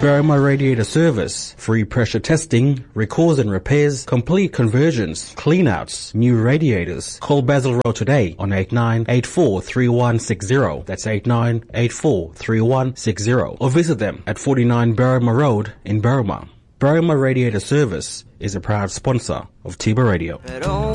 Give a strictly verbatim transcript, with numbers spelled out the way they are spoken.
Berrima Radiator Service. Free pressure testing, recalls and repairs, complete conversions, cleanouts, new radiators. Call Basil Road today on eight nine eight four three one six zero. That's eight nine eight four three one six zero. Or visit them at forty-nine Berrima Road in Berrima. Berrima Radiator Service is a proud sponsor of Tiba Radio.